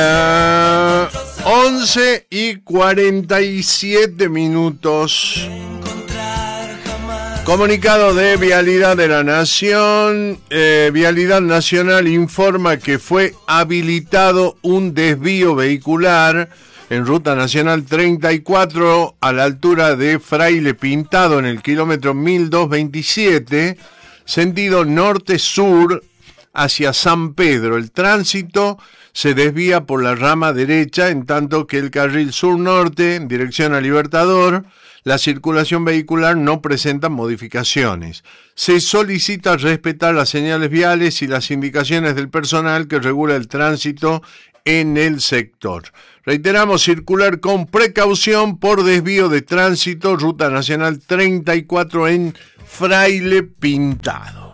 11:47. Comunicado de Vialidad de la Nación. Vialidad Nacional informa que fue habilitado un desvío vehicular en Ruta Nacional 34 a la altura de Fraile Pintado en el kilómetro 1227, sentido norte-sur hacia San Pedro. El tránsito se desvía por la rama derecha, en tanto que el carril sur-norte, en dirección a Libertador, la circulación vehicular no presenta modificaciones. Se solicita respetar las señales viales y las indicaciones del personal que regula el tránsito en el sector. Reiteramos, circular con precaución por desvío de tránsito, Ruta Nacional 34 en Fraile Pintado.